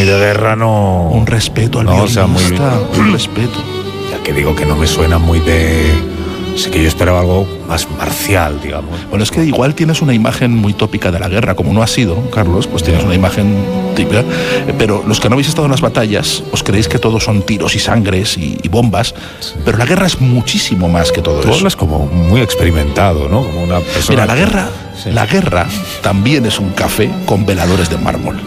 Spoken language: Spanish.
de guerra no... Un respeto al no, violinista, o sea, un respeto. Ya que digo que no me suena muy de... Sí que yo esperaba algo más marcial, digamos. Bueno, es que igual tienes una imagen muy tópica de la guerra, como no ha sido, Carlos, pues tienes una imagen típica, pero los que no habéis estado en las batallas, os creéis que todo son tiros y sangres y bombas, sí. Pero la guerra es muchísimo más que todo eso. Tú hablas como muy experimentado, ¿no? Como una persona... Mira, la guerra también es un café con veladores de mármol.